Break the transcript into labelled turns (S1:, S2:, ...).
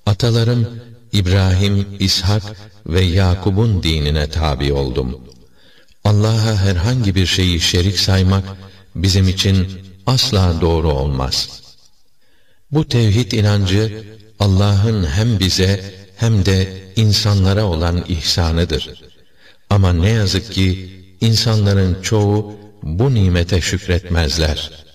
S1: Atalarım İbrahim, İshak ve Yakub'un dinine tabi oldum. Allah'a herhangi bir şeyi şerik saymak bizim için asla doğru olmaz. Bu tevhid inancı Allah'ın hem bize hem de insanlara olan ihsanıdır. Ama ne yazık ki insanların çoğu bu nimete şükretmezler.